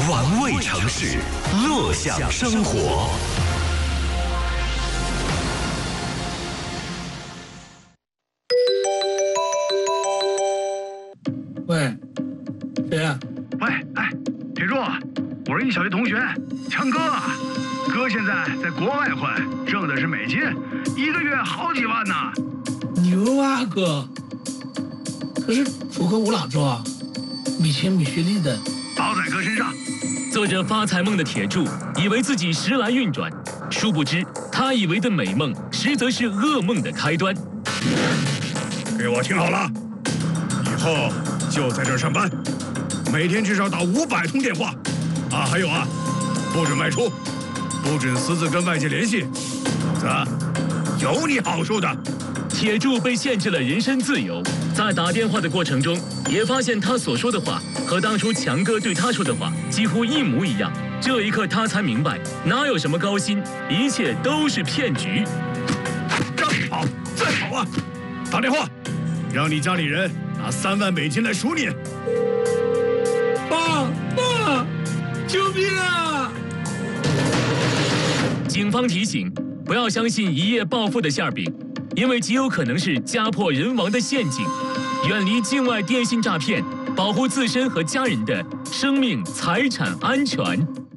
玩味城市，乐享生活。 喂，谁呀？ 喂，哎，铁柱，我是你小学同学，强哥啊。哥现在在国外混，挣的是美金，一个月好几万呢。 牛啊哥！可是符合我老周啊，没钱没学历的。 包在哥身上。 做着发财梦的铁柱以为自己时来运转，殊不知他以为的美梦，实则是噩梦的开端。 给我听好了，以后就在这儿上班，每天至少打500通电话。啊，还有啊，不准外出，不准私自跟外界联系。有你好处的。 铁柱被限制了人身自由，在打电话的过程中，也发现他所说的话和当初强哥对他说的话几乎一模一样。这一刻，他才明白，哪有什么高薪，一切都是骗局。 让你跑，再跑啊！打电话，让你家里人拿3万美金来赎你。 爸，救命啊！ 警方提醒，不要相信一夜暴富的馅饼，因为极有可能是家破人亡的陷阱。远离境外电信诈骗，保护自身和家人的生命财产安全。